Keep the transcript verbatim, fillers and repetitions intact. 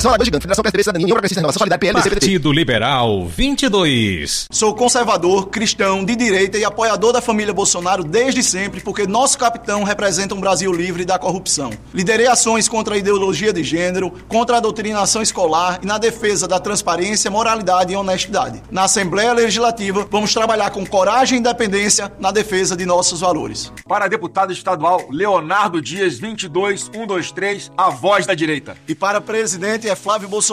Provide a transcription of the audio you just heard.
Federação Alagoas Gigante, Federação P S D B, Cidadania, União Progressista, Renovação, Solidariedade, P L D C, P D T. Partido Liberal vinte e dois. Sou conservador, cristão, de direita e apoiador da família Bolsonaro desde sempre, porque nosso capitão representa um Brasil livre da corrupção. Liderei ações contra a ideologia de gênero, contra a doutrinação escolar e na defesa da transparência, moralidade e honestidade. Na Assembleia Legislativa, vamos trabalhar com coragem e independência na defesa de nossos valores. Para deputado estadual, Leonardo Dias, vinte e dois, cento e vinte e três, a voz da direita. E para presidente é Flávio Bolsonaro.